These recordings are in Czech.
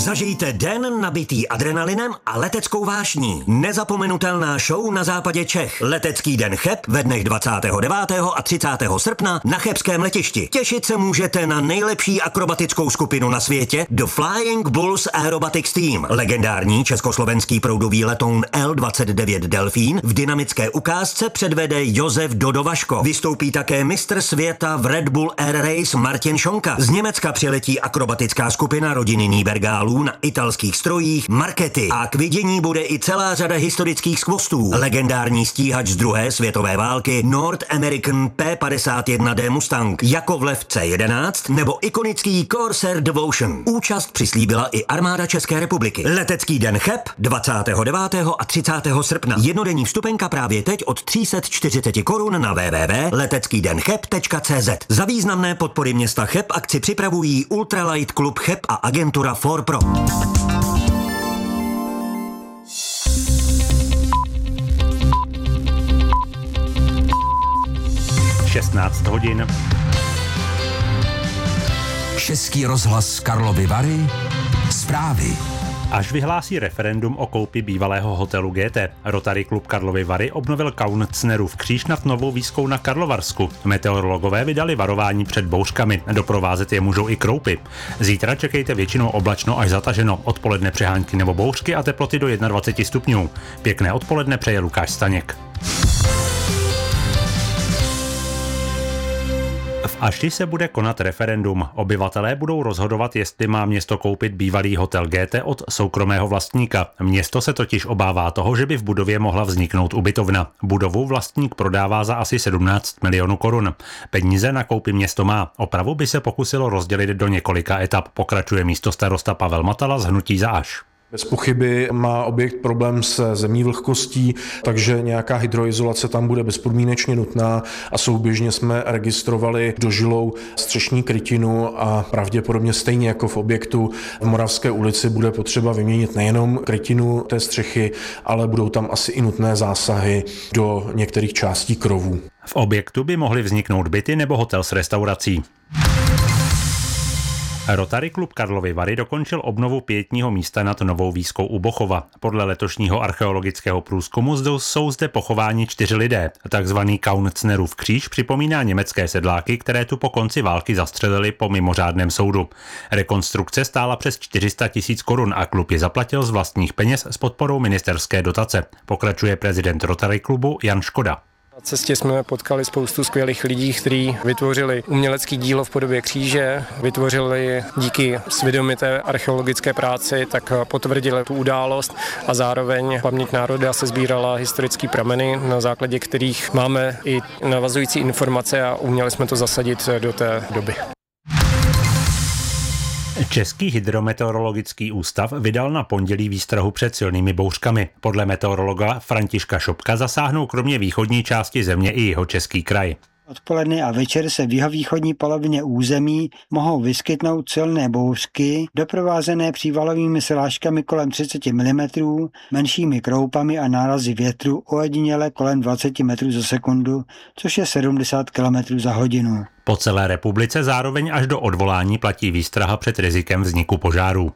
Zažijte den nabitý adrenalinem a leteckou vášní. Nezapomenutelná show na západě Čech. Letecký den Cheb ve dnech 29. a 30. srpna na chebském letišti. Těšit se můžete na nejlepší akrobatickou skupinu na světě The Flying Bulls Aerobatics Team. Legendární československý proudový letoun L-29 Delfín v dynamické ukázce předvede Josef Dodo Vaško. Vystoupí také mistr světa v Red Bull Air Race Martin Šonka. Z Německa přiletí akrobatická skupina rodiny Nýbergálů na italských strojích Marchetti. A k vidění bude i celá řada historických skvostů. Legendární stíhač z druhé světové války North American P-51D Mustang, Jakovlev C-11 nebo ikonický Corsair Devotion. Účast přislíbila i armáda České republiky. Letecký den Cheb 29. a 30. srpna. Jednodenní vstupenka právě teď od 340 korun na www.leteckydencheb.cz. Za významné podpory města Cheb akci připravují Ultralight Klub Cheb a agentura ForPro. 16 hodin. Český rozhlas Karlovy Vary. Zprávy. Až vyhlásí referendum o koupi bývalého hotelu GT, Rotary klub Karlovy Vary obnovil Kauncnerův kříž nad Novou Výskou na Karlovarsku. Meteorologové vydali varování před bouřkami, doprovázet je můžou i kroupy. Zítra čekejte většinou oblačno až zataženo, odpoledne přehánky nebo bouřky a teploty do 21 stupňů. Pěkné odpoledne přeje Lukáš Staněk. V Aši se bude konat referendum. Obyvatelé budou rozhodovat, jestli má město koupit bývalý hotel GT od soukromého vlastníka. Město se totiž obává toho, že by v budově mohla vzniknout ubytovna. Budovu vlastník prodává za asi 17 milionů korun. Peníze na koupi město má. Opravu by se pokusilo rozdělit do několika etap, pokračuje místostarosta Pavel Matala z hnutí Za Aš. Bez pochyby má objekt problém se zemní vlhkostí, takže nějaká hydroizolace tam bude bezpodmínečně nutná a souběžně jsme registrovali dožilou střešní krytinu a pravděpodobně stejně jako v objektu v Moravské ulici bude potřeba vyměnit nejenom krytinu té střechy, ale budou tam asi i nutné zásahy do některých částí krovů. V objektu by mohly vzniknout byty nebo hotel s restaurací. Rotary klub Karlovy Vary dokončil obnovu pietního místa nad Novou Výskou u Bochova. Podle letošního archeologického průzkumu jsou zde pochováni 4 lidé. Takzvaný Kauncnerův kříž připomíná německé sedláky, které tu po konci války zastřelili po mimořádném soudu. Rekonstrukce stála přes 400 000 korun a klub je zaplatil z vlastních peněz s podporou ministerské dotace. Pokračuje prezident Rotary klubu Jan Škoda. Na cestě jsme potkali spoustu skvělých lidí, kteří vytvořili umělecký dílo v podobě kříže, vytvořili díky svědomité archeologické práci, tak potvrdili tu událost a zároveň paměť národa se sbírala historické prameny, na základě kterých máme i navazující informace a uměli jsme to zasadit do té doby. Český hydrometeorologický ústav vydal na pondělí výstrahu před silnými bouřkami. Podle meteorologa Františka Šopka zasáhnou kromě východní části země i jihočeský kraj. Odpoledne a večer se v jihovýchodní polovině území mohou vyskytnout silné bouřky, doprovázené přívalovými srážkami kolem 30 mm, menšími kroupami a nárazy větru ojediněle kolem 20 metrů za sekundu, což je 70 km za hodinu. Po celé republice zároveň až do odvolání platí výstraha před rizikem vzniku požárů.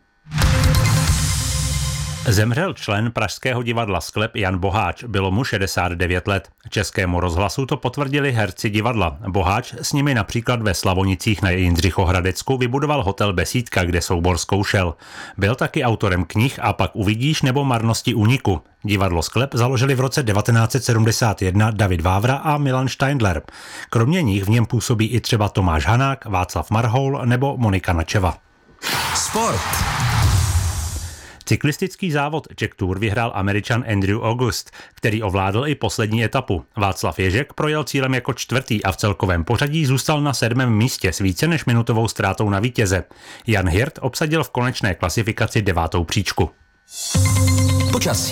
Zemřel člen pražského divadla Sklep Jan Boháč, bylo mu 69 let. Českému rozhlasu to potvrdili herci divadla. Boháč s nimi například ve Slavonicích na Jindřichohradecku vybudoval hotel Besídka, kde soubor zkoušel. Byl taky autorem knih A pak uvidíš nebo Marnosti úniku. Divadlo Sklep založili v roce 1971 David Vávra a Milan Steindler. Kromě nich v něm působí i třeba Tomáš Hanák, Václav Marhoul nebo Monika Načeva. Sport. Cyklistický závod Czech Tour vyhrál Američan Andrew August, který ovládl i poslední etapu. Václav Ježek projel cílem jako 4. a v celkovém pořadí zůstal na 7. místě s více než minutovou ztrátou na vítěze. Jan Hirt obsadil v konečné klasifikaci 9. příčku. Počasí.